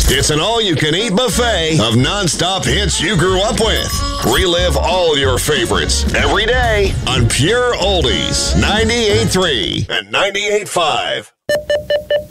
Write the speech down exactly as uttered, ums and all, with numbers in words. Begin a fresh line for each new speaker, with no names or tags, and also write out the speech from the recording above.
It's an all-you-can-eat buffet of nonstop hits you grew up with. Relive all your favorites every day on Pure Oldies ninety-eight point three and ninety-eight point five.